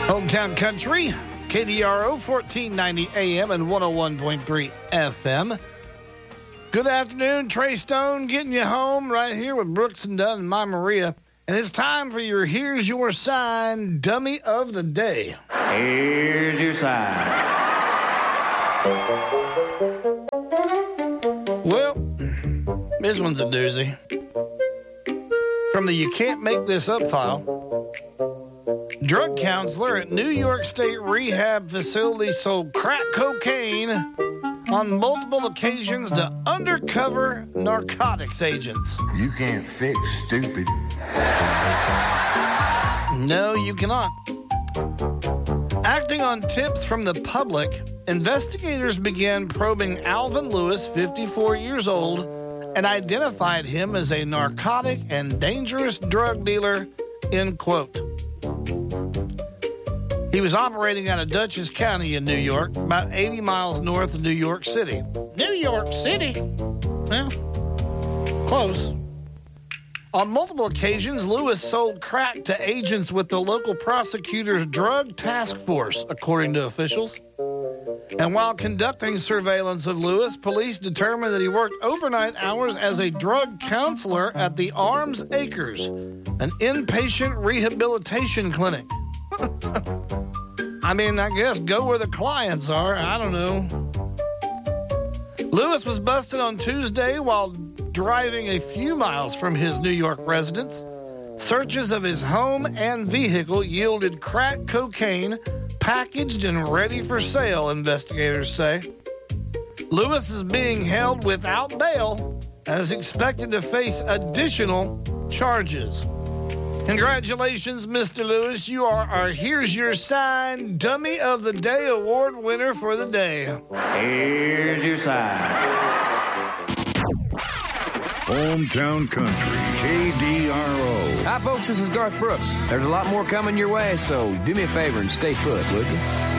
Hometown Country, KDRO, 1490 AM and 101.3 FM. Good afternoon, Trey Stone getting you home right here with Brooks and Dunn and my Maria. And it's time for your Here's Your Sign Dummy of the Day. Here's your sign. Well, this one's a doozy. From the You Can't Make This Up file. Drug counselor at New York State rehab facility sold crack cocaine on multiple occasions to undercover narcotics agents. You can't fix stupid. No, you cannot. Acting on tips from the public, investigators began probing Alvin Lewis, 54 years old, and identified him as a narcotic and dangerous drug dealer, end quote. He was operating out of Dutchess County in New York, about 80 miles north of New York City. New York City? Well, close. On multiple occasions, Lewis sold crack to agents with the local prosecutor's drug task force, according to officials. And while conducting surveillance of Lewis, police determined that he worked overnight hours as a drug counselor at the Arms Acres, an inpatient rehabilitation clinic. I mean, I guess go where the clients are. I don't know. Lewis was busted on Tuesday while driving a few miles from his New York residence. Searches of his home and vehicle yielded crack cocaine packaged and ready for sale, investigators say. Lewis is being held without bail and is expected to face additional charges. Congratulations, Mr. Lewis. You are our Here's Your Sign Dummy of the Day award winner for the day. Here's your sign. Hometown Country, KDRO. Hi, folks. This is Garth Brooks. There's a lot more coming your way, so do me a favor and stay put, would you?